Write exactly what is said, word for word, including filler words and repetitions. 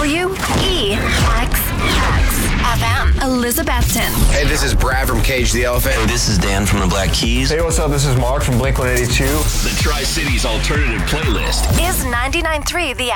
W E X X F M. Elizabethton. Hey, this is Brad from Cage the Elephant. Hey, this is Dan from the Black Keys. Hey, what's up? This is Mark from Blink one eighty-two. The Tri-Cities Alternative Playlist Is ninety-nine point three The